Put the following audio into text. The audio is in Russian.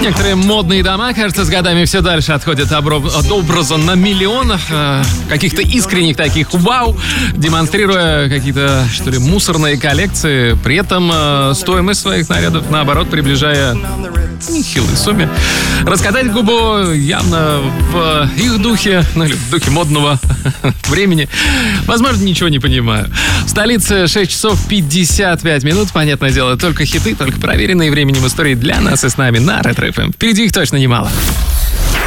Некоторые модные дома, кажется, с годами все дальше отходят от образа на миллион, каких-то искренних таких вау, демонстрируя какие-то, что ли, мусорные коллекции, при этом стоимость своих нарядов, наоборот, приближая к нехилой сумме. Раскатать губу явно в их духе, ну или в духе модного времени. Возможно, ничего не понимаю. В столице 6 часов 55 минут. Понятное дело, только хиты, только проверенные временем истории для нас и с нами на Ретро FM. Впереди их точно немало.